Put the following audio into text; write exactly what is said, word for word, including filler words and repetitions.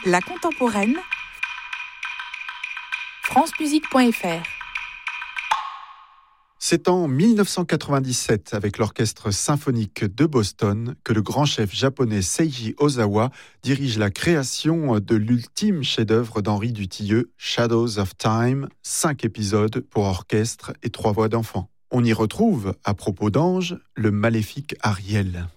La contemporaine, francemusique point f r. C'est en dix-neuf cent quatre-vingt-dix-sept, avec l'Orchestre symphonique de Boston, que le grand chef japonais Seiji Ozawa dirige la création de l'ultime chef-d'œuvre d'Henri Dutilleux, Shadows of Time, cinq épisodes pour orchestre et trois voix d'enfants. On y retrouve, à propos d'anges, le maléfique Ariel.